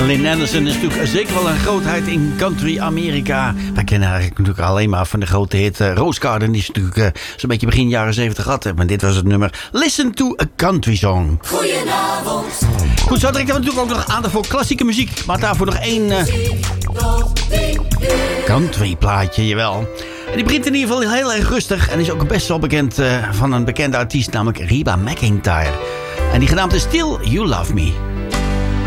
Lynn Anderson is natuurlijk zeker wel een grootheid in country Amerika. Wij kennen haar natuurlijk alleen maar van de grote hit Rose Garden. Die is natuurlijk zo'n beetje begin jaren 70 gehad. Maar dit was het nummer Listen to a Country Song. Goedenavond. Goed, zo direct hebben we natuurlijk ook nog aandacht voor klassieke muziek. Maar daarvoor nog één country plaatje, jawel. En die begint in ieder geval heel erg rustig. En is ook best wel bekend van een bekende artiest, namelijk Reba McEntire. En die genaamd is Still You Love Me.